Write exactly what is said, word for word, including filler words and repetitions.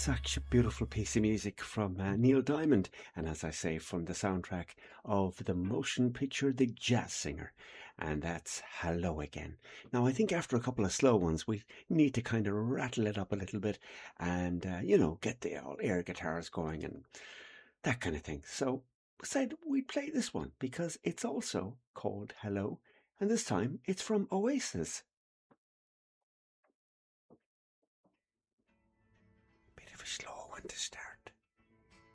such a beautiful piece of music from uh, Neil Diamond, and as I say, from the soundtrack of the motion picture The Jazz Singer, and that's Hello Again. Now, I think after a couple of slow ones, we need to kind of rattle it up a little bit and, uh, you know, get the old air guitars going and that kind of thing. So I said we'd play this one because it's also called Hello, and this time it's from Oasis. Bit of a slow one to start.